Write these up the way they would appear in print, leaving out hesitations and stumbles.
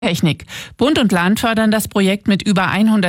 Technik. Bund und Land fördern das Projekt mit über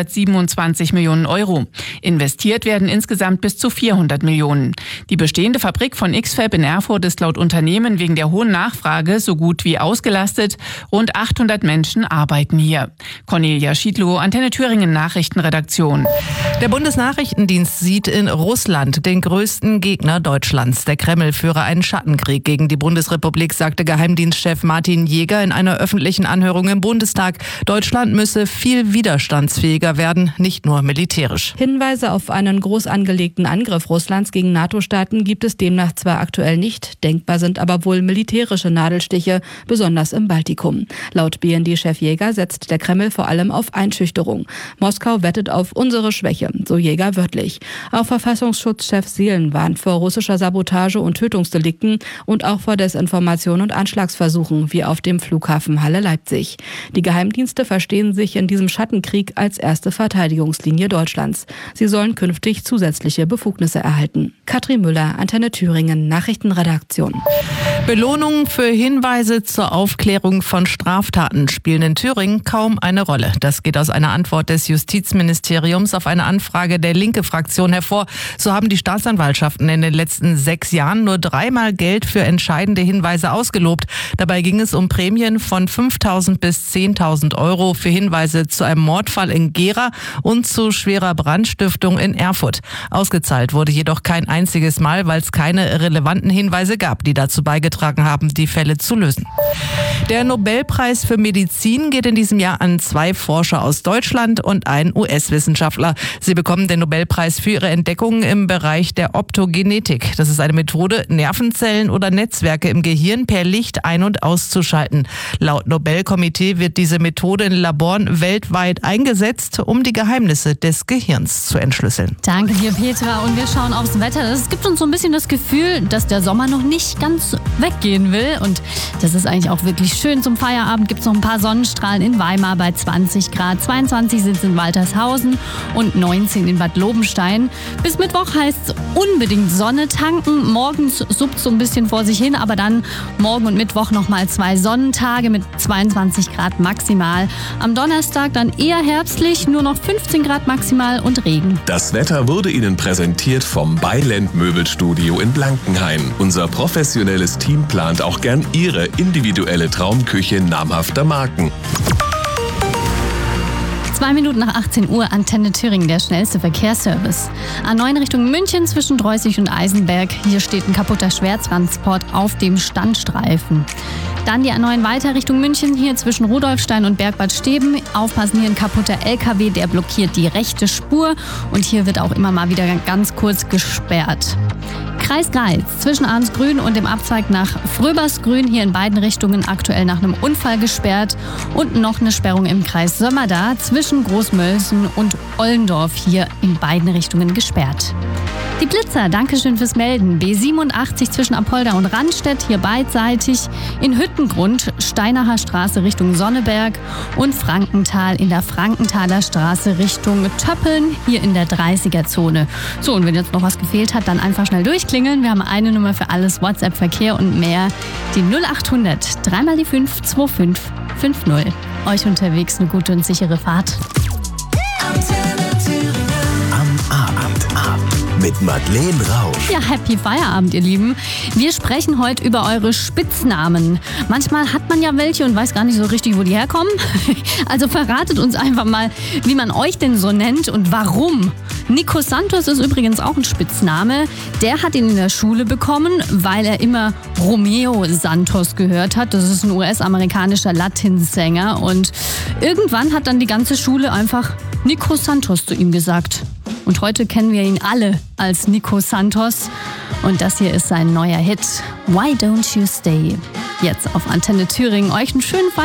127 Millionen Euro. Investiert werden insgesamt bis zu 400 Millionen. Die bestehende Fabrik von X-Fab in Erfurt ist laut Unternehmen wegen der hohen Nachfrage so gut wie ausgelastet. Rund 800 Menschen arbeiten hier. Cornelia Schiedlow, Antenne Thüringen Nachrichtenredaktion. Der Bundesnachrichtendienst sieht in Russland den größten Gegner Deutschlands. Der Kreml führe einen Schattenkrieg gegen die Bundesrepublik, sagte Geheimdienstchef Martin Jäger in einer öffentlichen Anhörung im Bundestag. Deutschland müsse viel widerstandsfähiger werden, nicht nur militärisch. Hinweise auf einen groß angelegten Angriff Russlands gegen NATO-Staaten gibt es demnach zwar aktuell nicht, denkbar sind aber wohl militärische Nadelstiche, besonders im Baltikum. Laut BND-Chef Jäger setzt der Kreml vor allem auf Einschüchterung. Moskau wettet auf unsere Schwäche, so Jäger wörtlich. Auch Verfassungsschutzchef Seelen warnt vor russischer Sabotage und Tötungsdelikten und auch vor Desinformation und Anschlagsversuchen, wie auf dem Flughafen Halle-Leipzig. Die Geheimdienste verstehen sich in diesem Schattenkrieg als erste Verteidigungslinie Deutschlands. Sie sollen künftig zusätzliche Befugnisse erhalten. Katrin Müller, Antenne Thüringen, Nachrichtenredaktion. Belohnungen für Hinweise zur Aufklärung von Straftaten spielen in Thüringen kaum eine Rolle. Das geht aus einer Antwort des Justizministeriums auf eine Anfrage der Linke-Fraktion hervor. So haben die Staatsanwaltschaften in den letzten 6 Jahren nur 3-mal Geld für entscheidende Hinweise ausgelobt. Dabei ging es um Prämien von 5.000 bis 10.000 Euro für Hinweise zu einem Mordfall in Gera und zu schwerer Brandstiftung in Erfurt. Ausgezahlt wurde jedoch kein einziges Mal, weil es keine relevanten Hinweise gab, die dazu beigetragen haben, die Fälle zu lösen. Der Nobelpreis für Medizin geht in diesem Jahr an 2 Forscher aus Deutschland und einen US-Wissenschaftler. Sie bekommen den Nobelpreis für ihre Entdeckungen im Bereich der Optogenetik. Das ist eine Methode, Nervenzellen oder Netzwerke im Gehirn per Licht ein- und auszuschalten. Laut Nobelkomitee wird diese Methode in Laboren weltweit eingesetzt, um die Geheimnisse des Gehirns zu entschlüsseln. Danke dir, Petra. Und wir schauen aufs Wetter. Es gibt uns so ein bisschen das Gefühl, dass der Sommer noch nicht ganz weggehen will. Und das ist eigentlich auch wirklich schön. Zum Feierabend gibt es noch ein paar Sonnenstrahlen in Weimar bei 20 Grad. 22 sind es in Waltershausen und 19 in Bad Lobenstein. Bis Mittwoch heißt es unbedingt Sonne tanken. Morgens suppt so ein bisschen vor sich hin, aber dann morgen und Mittwoch nochmal 2 Sonnentage mit 22 Grad maximal. Am Donnerstag dann eher herbstlich, nur noch 15 Grad maximal und Regen. Das Wetter wurde Ihnen präsentiert vom Beiland Möbelstudio in Blankenhain. Unser professionelles Team plant auch gern Ihre individuelle Traumküche namhafter Marken. 2 Minuten nach 18 Uhr, Antenne Thüringen, der schnellste Verkehrsservice. A9 Richtung München zwischen Dreußig und Eisenberg. Hier steht ein kaputter Schwertransport auf dem Standstreifen. Dann die A9 weiter Richtung München, hier zwischen Rudolfstein und Bergbad Steben. Aufpassen, hier ein kaputter LKW, der blockiert die rechte Spur. Und hier wird auch immer mal wieder ganz kurz gesperrt. Kreis Greiz zwischen Arnsgrün und dem Abzweig nach Fröbersgrün, hier in beiden Richtungen aktuell nach einem Unfall gesperrt. Und noch eine Sperrung im Kreis Sömmerda zwischen Großmölsen und Ollendorf, hier in beiden Richtungen gesperrt. Die Blitzer, Dankeschön fürs Melden. B87 zwischen Apolda und Randstedt, hier beidseitig. In Hüttengrund, Steinacher Straße Richtung Sonneberg und Frankenthal in der Frankenthaler Straße Richtung Töppeln, hier in der 30er-Zone. So, und wenn jetzt noch was gefehlt hat, dann einfach schnell durchklingeln. Wir haben eine Nummer für alles, WhatsApp, Verkehr und mehr. Die 0800 3 mal die 5 2550. Euch unterwegs eine gute und sichere Fahrt. Am Abend mit Madeleine Rausch. Ja, Happy Feierabend, ihr Lieben. Wir sprechen heute über eure Spitznamen. Manchmal hat man ja welche und weiß gar nicht so richtig, wo die herkommen. Also verratet uns einfach mal, wie man euch denn so nennt und warum. Nico Santos ist übrigens auch ein Spitzname. Der hat ihn in der Schule bekommen, weil er immer Romeo Santos gehört hat. Das ist ein US-amerikanischer Latinsänger. Und irgendwann hat dann die ganze Schule einfach Nico Santos zu ihm gesagt. Und heute kennen wir ihn alle als Nico Santos. Und das hier ist sein neuer Hit, Why Don't You Stay? Jetzt auf Antenne Thüringen. Euch einen schönen Feierabend.